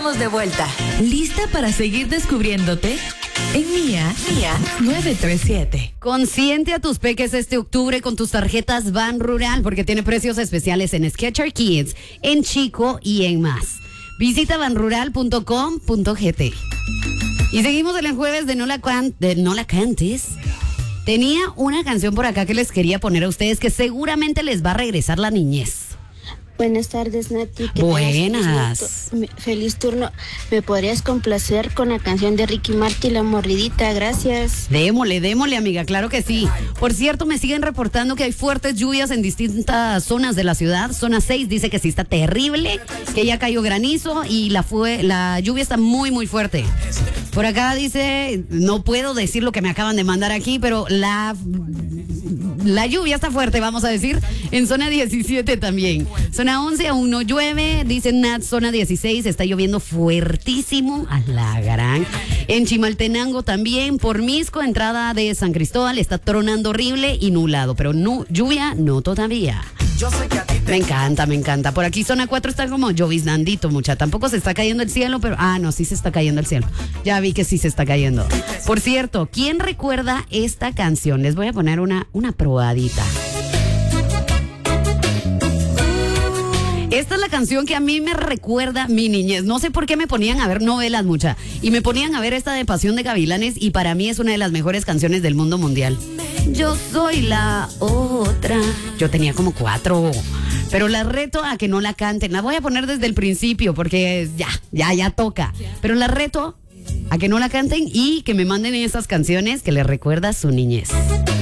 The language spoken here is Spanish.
estamos de vuelta. ¿Lista para seguir descubriéndote? En Mía 937. Consiente a tus peques este octubre con tus tarjetas Ban Rural porque tiene precios especiales en Skechers Kids, en Chico y en más. Visita banrural.com.gt. Y seguimos en el jueves de No la cantes. Tenía una canción por acá que les quería poner a ustedes que seguramente les va a regresar la niñez. Buenas tardes, Nati. Buenas. Feliz turno. ¿Me podrías complacer con la canción de Ricky Martin, La Mordidita? Gracias. Démosle, amiga, claro que sí. Por cierto, me siguen reportando que hay fuertes lluvias en distintas zonas de la ciudad. Zona 6 dice que sí está terrible, que ya cayó granizo y la lluvia está muy, muy fuerte. Por acá dice, no puedo decir lo que me acaban de mandar aquí, pero la lluvia está fuerte, vamos a decir, en zona 17 también. Zona 11 aún no llueve, dice Nat, zona 16 está lloviendo fuertísimo, a la gran. En Chimaltenango también, por Misco, entrada de San Cristóbal, está tronando horrible y nublado, pero no, lluvia no todavía. Me encanta. Por aquí zona 4 está como lloviznandito, mucha. Tampoco se está cayendo el cielo, pero... no, sí se está cayendo el cielo. Ya vi que sí se está cayendo. Por cierto, ¿quién recuerda esta canción? Les voy a poner una probadita. Esta es la canción que a mí me recuerda mi niñez. No sé por qué me ponían a ver novelas, mucha. Y me ponían a ver esta de Pasión de Gavilanes y para mí es una de las mejores canciones del mundo mundial. Yo soy la otra. Yo tenía como 4, pero la reto a que no la canten. La voy a poner desde el principio porque ya toca. Pero la reto a que no la canten y que me manden esas canciones que les recuerda su niñez.